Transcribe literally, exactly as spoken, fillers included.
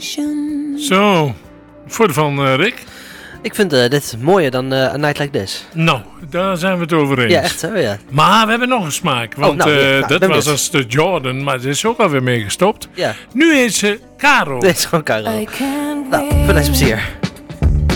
Zo, voor van uh, Rick. Ik vind uh, dit mooier dan uh, A Night Like This. Nou, daar zijn we het over eens. Ja, echt zo, ja. Maar we hebben nog een smaak. Want oh, nou, ja, uh, nou, dat was als de Jordan, maar ze is ook alweer mee gestopt. Ja. Nu is ze Caro. Dit is gewoon Caro. Nou, veel plezier.